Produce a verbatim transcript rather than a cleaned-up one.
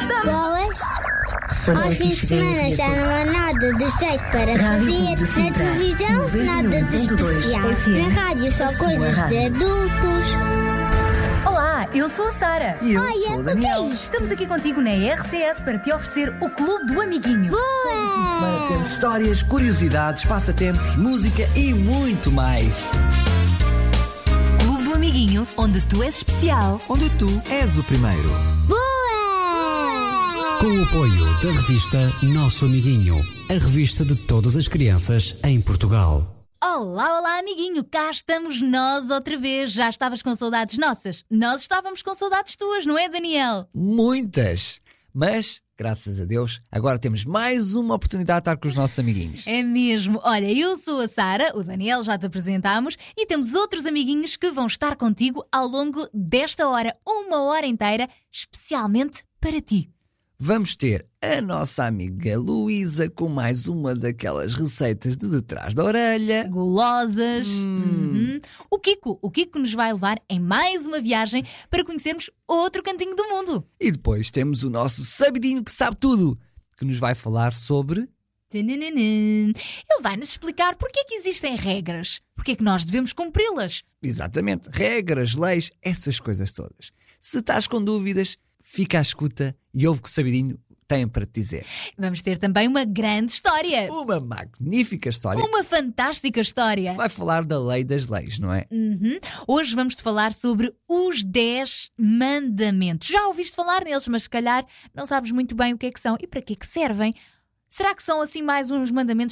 Boas. Aos fins de semana já não há nada de jeito para fazer. Na televisão, nada de especial. Na rádio, só coisas de adultos. Olá, eu sou a Sara. E eu Olha, sou o o que Daniel. é isto? Estamos aqui contigo na R C S para te oferecer o Clube do Amiguinho. Boa! Temos histórias, curiosidades, passatempos, música e muito mais. Clube do Amiguinho, onde tu és especial. Onde tu és o primeiro. Boa! Com o apoio da revista Nosso Amiguinho, a revista de todas as crianças em Portugal. Olá, olá, amiguinho, cá estamos nós outra vez. Já estavas com saudades nossas? Nós estávamos com saudades tuas, não é, Daniel? Muitas! Mas, graças a Deus, agora temos mais uma oportunidade de estar com os nossos amiguinhos. É mesmo. Olha, eu sou a Sara, o Daniel já te apresentámos e temos outros amiguinhos que vão estar contigo ao longo desta hora, uma hora inteira, especialmente para ti. Vamos ter a nossa amiga Luísa com mais uma daquelas receitas de detrás da orelha. Gulosas. Uhum. O Kiko, o Kiko nos vai levar em mais uma viagem para conhecermos outro cantinho do mundo. E depois temos o nosso sabidinho que sabe tudo, que nos vai falar sobre... Tananana. Ele vai nos explicar porque é que existem regras, porque é que nós devemos cumpri-las. Exatamente, regras, leis, essas coisas todas. Se estás com dúvidas, fica à escuta e ouve o que o sabidinho tem para te dizer. Vamos ter também uma grande história. Uma magnífica história. Uma fantástica história. Vai falar da lei das leis, não é? Uhum. Hoje vamos-te falar sobre os dez mandamentos. Já ouviste falar neles, mas se calhar não sabes muito bem o que é que são e para que é que servem. Será que são assim mais uns mandamentos